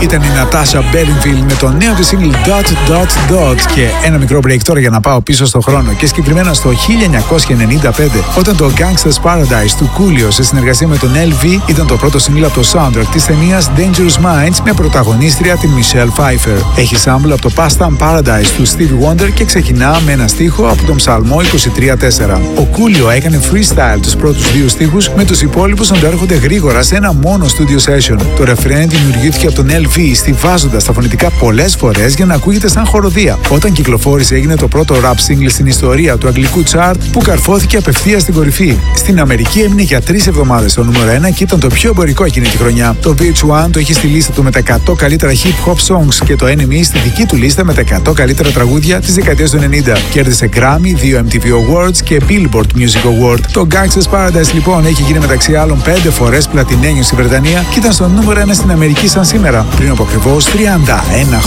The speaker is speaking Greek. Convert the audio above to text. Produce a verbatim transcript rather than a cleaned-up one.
Ήταν η Natasha Bedingfield με το νέο της single Dot Dot Dot. Και ένα μικρό break τώρα για να πάω πίσω στο χρόνο και συγκεκριμένα στο χίλια εννιακόσια ενενήντα πέντε, όταν το Gangsta's Paradise του Coolio σε συνεργασία με τον ελ βι ήταν το πρώτο single από το soundtrack της ταινίας Dangerous Minds με πρωταγωνίστρια την Michelle Pfeiffer. Έχει sample από το Pastime Paradise του Stevie Wonder και ξεκινά με ένα στίχο από τον Ψαλμό είκοσι τρία τέσσερα. Ο Coolio έκανε freestyle τους πρώτους δύο στίχους, με τους υπόλοιπους να το έρχονται γρήγορα σε ένα μόνο studio session. Το ρεφρέν δημιουργήθηκε από τον ελ βι, στιβάζοντας τα φωνητικά πολλές φορές για να ακούγεται σαν χοροδία. Όταν κυκλοφόρησε, έγινε το πρώτο rap single στην ιστορία του αγγλικού chart που καρφώθηκε απευθείας στην κορυφή. Στην Αμερική έμεινε για τρεις εβδομάδες στο νούμερο ένα και ήταν το πιο εμπορικό εκείνη τη χρονιά. Το βι έιτς ουάν το είχε στη λίστα του με τα εκατό καλύτερα hip hop songs και το εν εμ ι στη δική του λίστα με τα εκατό καλύτερα τραγούδια της δεκαετίας του ενενήντα. Κέρδισε Grammy, δύο εμ τι βι Awards και Billboard Music Award. Το Gangsta's Paradise λοιπόν έχει γίνει μεταξύ άλλων πέντε φορές πλατινένιο στη Βρετανία και ήταν στο νούμερο ένα στην Αμερική σαν σήμερα, πριν από ακριβώς τριάντα ένα χρόνια.